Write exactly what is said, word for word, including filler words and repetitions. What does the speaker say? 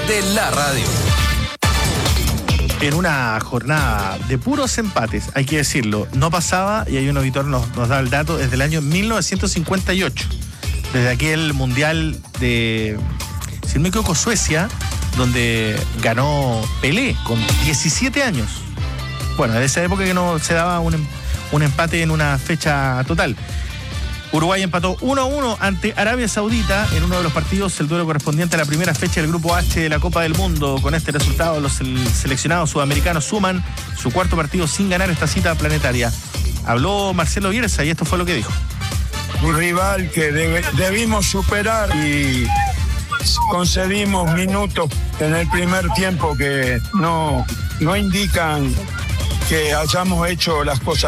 de la radio. En una jornada de puros empates, hay que decirlo, no pasaba, y hay un auditor nos, nos da el dato, desde el año mil novecientos cincuenta y ocho, desde aquel mundial de, si no me equivoco, Suecia, donde ganó Pelé con diecisiete años. Bueno, de esa época que no se daba un, un empate en una fecha total. Uruguay empató uno a uno ante Arabia Saudita en uno de los partidos, el duelo correspondiente a la primera fecha del Grupo H de la Copa del Mundo. Con este resultado, los seleccionados sudamericanos suman su cuarto partido sin ganar esta cita planetaria. Habló Marcelo Bielsa y esto fue lo que dijo. Un rival que debe, debimos superar y concedimos minutos en el primer tiempo que no, no indican que hayamos hecho las cosas